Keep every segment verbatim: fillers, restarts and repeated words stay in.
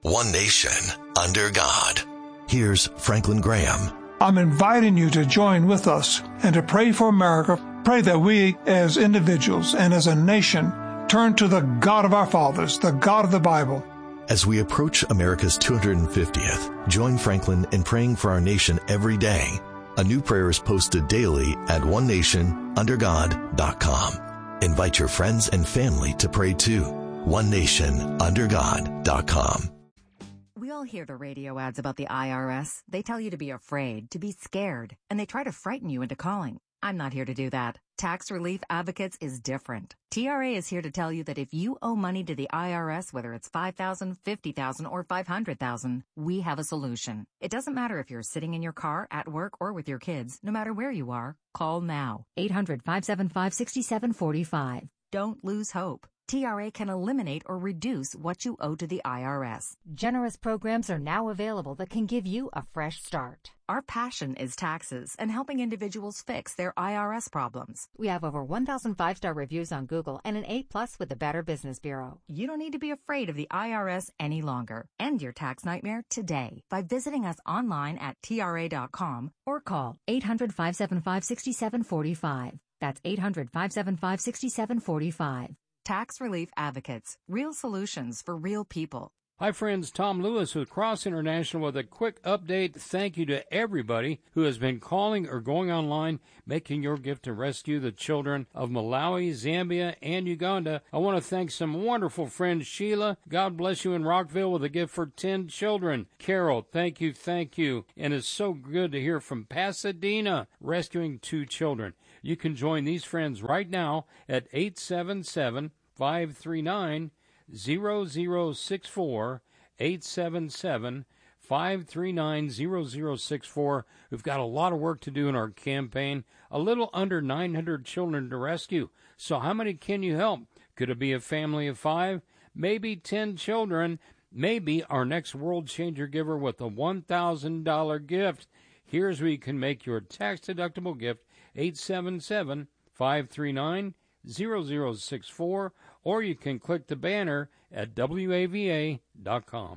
One nation, under God. Here's Franklin Graham. I'm inviting you to join with us and to pray for America. Pray that we as individuals and as a nation turn to the God of our fathers, the God of the Bible. As we approach America's two hundred fiftieth, join Franklin in praying for our nation every day. A new prayer is posted daily at one nation under god dot com. Invite your friends and family to pray too. one nation under god dot com. We all hear the radio ads about the I R S. They tell you to be afraid, to be scared, and they try to frighten you into calling. I'm not here to do that. Tax Relief Advocates is different. T R A is here to tell you that if you owe money to the I R S, whether it's five thousand dollars, fifty thousand dollars, or five hundred thousand dollars, we have a solution. It doesn't matter if you're sitting in your car, at work, or with your kids. No matter where you are, call now. eight hundred, five seven five, six seven four five. Don't lose hope. T R A can eliminate or reduce what you owe to the I R S. Generous programs are now available that can give you a fresh start. Our passion is taxes and helping individuals fix their I R S problems. We have over one thousand five-star reviews on Google and an A plus with the Better Business Bureau. You don't need to be afraid of the I R S any longer. End your tax nightmare today by visiting us online at T R A dot com or call eight hundred, five seven five, six seven four five. That's eight hundred, five seven five, six seven four five. Tax Relief Advocates. Real solutions for real people. Hi, friends. Tom Lewis with Cross International with a quick update. Thank you to everybody who has been calling or going online, making your gift to rescue the children of Malawi, Zambia, and Uganda. I want to thank some wonderful friends. Sheila, God bless you in Rockville with a gift for ten children. Carol, thank you, thank you. And it's so good to hear from Pasadena, rescuing two children. You can join these friends right now at eight seven seven, five three nine, zero zero six four, eight seven seven, five three nine, zero zero six four. We've got a lot of work to do in our campaign, a little under nine hundred children to rescue. So how many can you help? Could it be a family of five? Maybe ten children? Maybe our next World Changer giver with a one thousand dollars gift. Here's where you can make your tax-deductible gift, eight seven seven, five three nine, zero zero six four, or you can click the banner at W A V A dot com.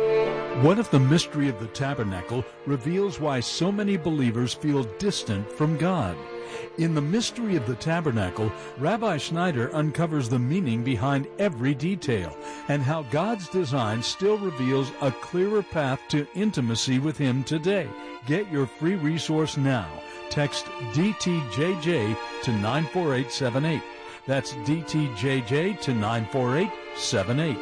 What if the mystery of the tabernacle reveals why so many believers feel distant from God? In the mystery of the tabernacle, Rabbi Schneider uncovers the meaning behind every detail and how God's design still reveals a clearer path to intimacy with Him today. Get your free resource now. Text D T J J to nine four eight seven eight. That's D T J J to nine four eight seven eight.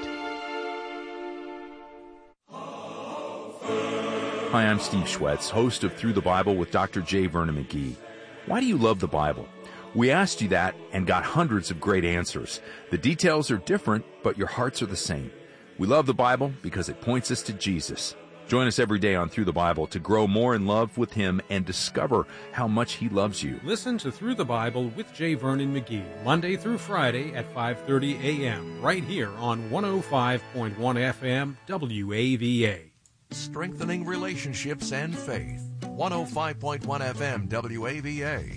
Hi, I'm Steve Schwetz, host of Through the Bible with Doctor J. Vernon McGee. Why do you love the Bible? We asked you that and got hundreds of great answers. The details are different, but your hearts are the same. We love the Bible because it points us to Jesus. Join us every day on Through the Bible to grow more in love with Him and discover how much He loves you. Listen to Through the Bible with J. Vernon McGee, Monday through Friday at five thirty a.m., right here on one oh five point one F M W A V A. Strengthening relationships and faith. one oh five point one F M W A V A.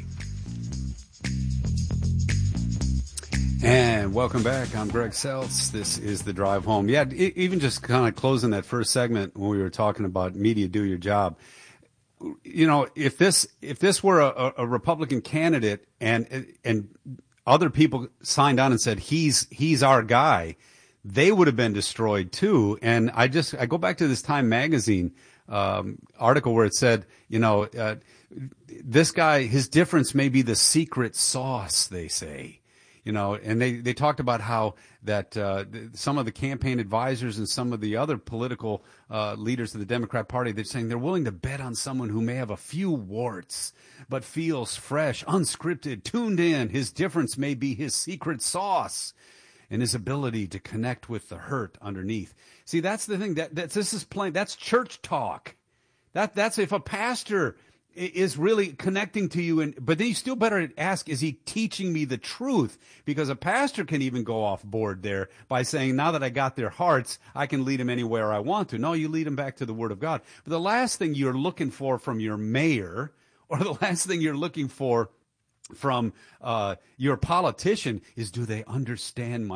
And welcome back. I'm Greg Seltz. This is The Drive Home. Yeah, even just kind of closing that first segment when we were talking about media do your job. You know, if this if this were a, a Republican candidate and and other people signed on and said he's he's our guy, they would have been destroyed too. And I just I go back to this Time magazine um, article where it said, you know, uh, this guy, his difference may be the secret sauce, they say. You know, and they, they talked about how that uh, some of the campaign advisors and some of the other political uh, leaders of the Democrat Party, they're saying they're willing to bet on someone who may have a few warts, but feels fresh, unscripted, tuned in. His difference may be his secret sauce and his ability to connect with the hurt underneath. See, that's the thing. That, that this is plain. That's church talk. That that's if a pastor is really connecting to you, and but then you still better ask, is he teaching me the truth? Because a pastor can even go off board there by saying, now that I got their hearts, I can lead them anywhere I want to. No, you lead them back to the Word of God. But the last thing you're looking for from your mayor, or the last thing you're looking for from uh, your politician, is, do they understand my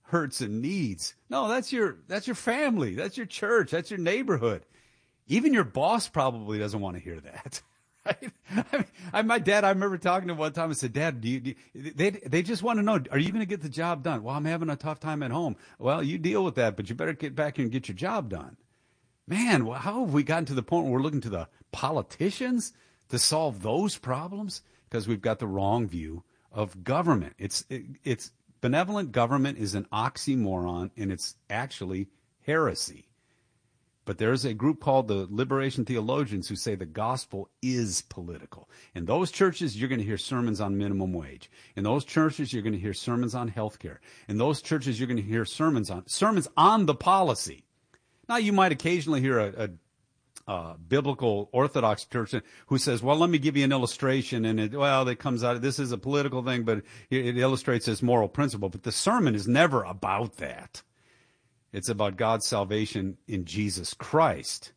hurts and needs. No, that's your that's your family. That's your church. That's your neighborhood. Even your boss probably doesn't want to hear that. Right? I mean, I, my dad, I remember talking to him one time and said, Dad, do you, do you, they, they just want to know, are you going to get the job done? Well, I'm having a tough time at home. Well, you deal with that, but you better get back here and get your job done. Man, well, how have we gotten to the point where we're looking to the politicians to solve those problems? Because we've got the wrong view of government. It's, it, it's benevolent government is an oxymoron, and it's actually heresy. But there's a group called the Liberation Theologians who say the gospel is political. In those churches, you're going to hear sermons on minimum wage. In those churches, you're going to hear sermons on health care. In those churches, you're going to hear sermons on sermons on the policy. Now, you might occasionally hear a, a, a biblical Orthodox church who says, well, let me give you an illustration. And, it, well, it comes out, this is a political thing, but it, it illustrates this moral principle. But the sermon is never about that. It's about God's salvation in Jesus Christ.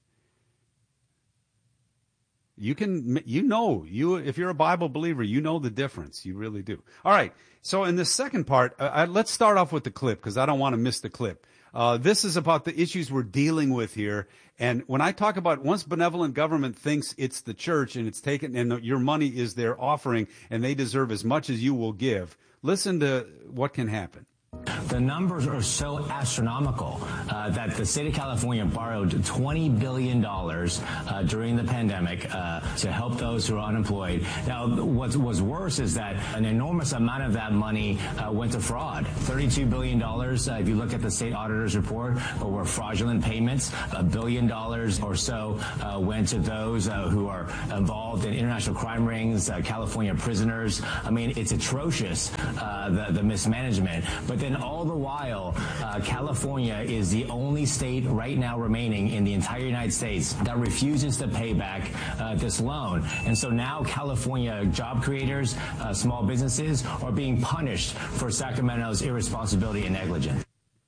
You can, you know, you if you're a Bible believer, you know the difference. You really do. All right. So in the second part, uh, let's start off with the clip because I don't want to miss the clip. Uh, this is about the issues we're dealing with here. And when I talk about once benevolent government thinks it's the church and it's taken and your money is their offering and they deserve as much as you will give, listen to what can happen. The numbers are so astronomical uh, that the state of California borrowed twenty billion dollars uh, during the pandemic uh, to help those who are unemployed. Now, what was worse is that an enormous amount of that money uh, went to fraud. thirty-two billion dollars, uh, if you look at the state auditor's report, were fraudulent payments. A billion dollars or so uh, went to those uh, who are involved in international crime rings, uh, California prisoners. I mean, it's atrocious, uh, the, the mismanagement. But then all the while, uh, California is the only state right now remaining in the entire United States that refuses to pay back uh, this loan. And so now California job creators, uh, small businesses are being punished for Sacramento's irresponsibility and negligence.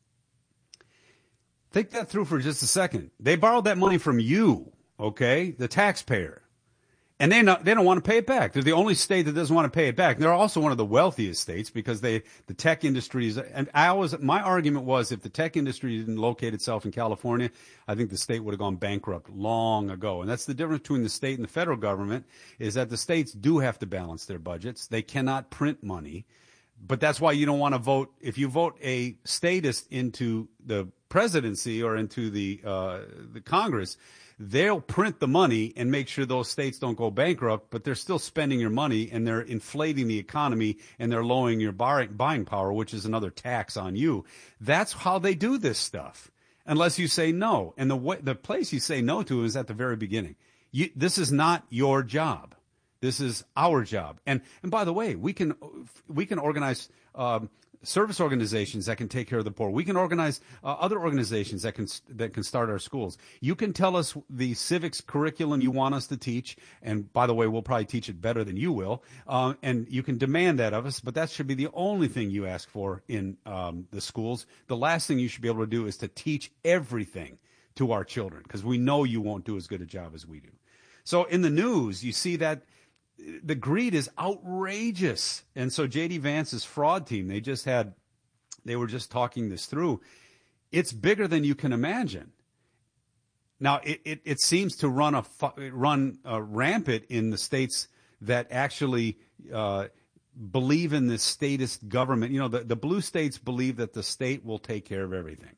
Think that through for just a second. They borrowed that money from you, okay, the taxpayer. And they not, they don't want to pay it back. They're the only state that doesn't want to pay it back. And they're also one of the wealthiest states because they the tech industry is. And I always my argument was if the tech industry didn't locate itself in California, I think the state would have gone bankrupt long ago. And that's the difference between the state and the federal government is that the states do have to balance their budgets. They cannot print money, but that's why you don't want to vote. If you vote a statist into the presidency or into the uh, the Congress, they'll print the money and make sure those states don't go bankrupt, but they're still spending your money and they're inflating the economy and they're lowering your buying power, which is another tax on you. That's how they do this stuff, unless you say no. And the way, the place you say no to is at the very beginning. You, this is not your job. This is our job. And and by the way, we can we can organize um, service organizations that can take care of the poor. We can organize uh, other organizations that can that can start our schools. You can tell us the civics curriculum you want us to teach, and by the way, we'll probably teach it better than you will. Uh, and you can demand that of us, but that should be the only thing you ask for in um, the schools. The last thing you should be able to do is to teach everything to our children, because we know you won't do as good a job as we do. So in the news, you see that the greed is outrageous. And so J D Vance's fraud team, they just had, they were just talking this through. It's bigger than you can imagine. Now, it, it, it seems to run a run uh, rampant in the states that actually uh, believe in this statist government. You know, the, the blue states believe that the state will take care of everything.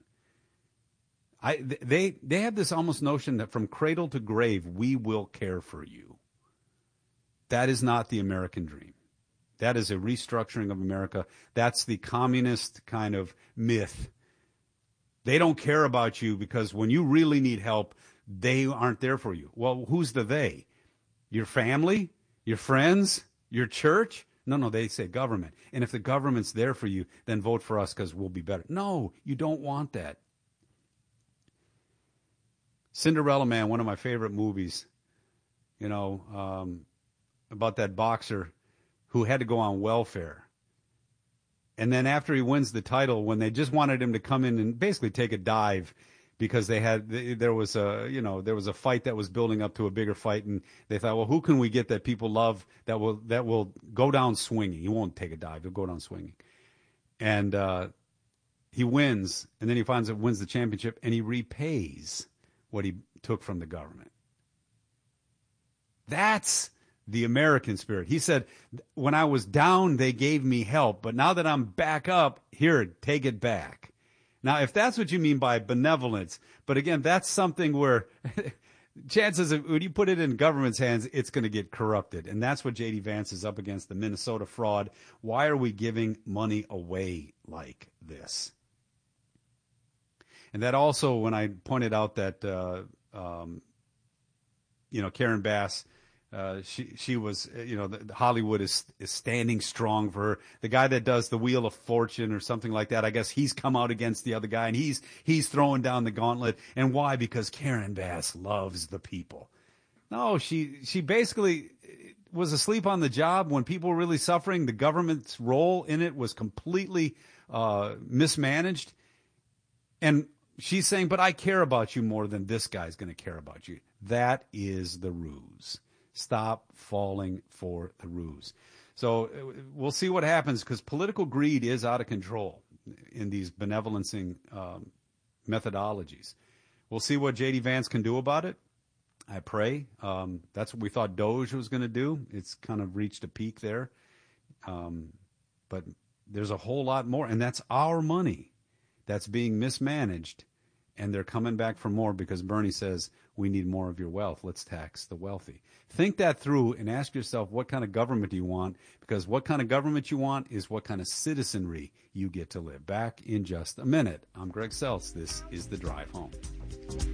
I, they, they have this almost notion that from cradle to grave, we will care for you. That is not the American dream. That is a restructuring of America. That's the communist kind of myth. They don't care about you because when you really need help, they aren't there for you. Well, who's the they? Your family? Your friends? Your church? No, no, they say government. And if the government's there for you, then vote for us because we'll be better. No, you don't want that. Cinderella Man, one of my favorite movies, you know, um, about that boxer who had to go on welfare. And then after he wins the title, when they just wanted him to come in and basically take a dive because they had, there was a, you know, there was a fight that was building up to a bigger fight. And they thought, well, who can we get that people love that will, that will go down swinging? He won't take a dive. He'll go down swinging. And, uh, he wins, and then he finds out wins the championship, and he repays what he took from the government. That's the American spirit. He said, when I was down, they gave me help, but now that I'm back up, here, take it back. Now, if that's what you mean by benevolence, but again, that's something where chances of when you put it in government's hands, it's going to get corrupted. And that's what J D. Vance is up against, the Minnesota fraud. Why are we giving money away like this? And that also, when I pointed out that, uh, um, you know, Karen Bass, Uh, she she was, you know, the, Hollywood is is standing strong for her. The guy that does the Wheel of Fortune or something like that, I guess he's come out against the other guy, and he's he's throwing down the gauntlet. And why? Because Karen Bass loves the people. No, she she basically was asleep on the job when people were really suffering. The government's role in it was completely uh, mismanaged. And she's saying, but I care about you more than this guy's going to care about you. That is the ruse. Stop falling for the ruse. So we'll see what happens, because political greed is out of control in these benevolencing um, methodologies. We'll see what J D. Vance can do about it. I pray. Um, that's what we thought Doge was going to do. It's kind of reached a peak there. Um, but there's a whole lot more, and that's our money that's being mismanaged, and they're coming back for more because Bernie says, we need more of your wealth. Let's tax the wealthy. Think that through and ask yourself, what kind of government do you want? Because what kind of government you want is what kind of citizenry you get to live. Back in just a minute. I'm Greg Seltz. This is The Drive Home.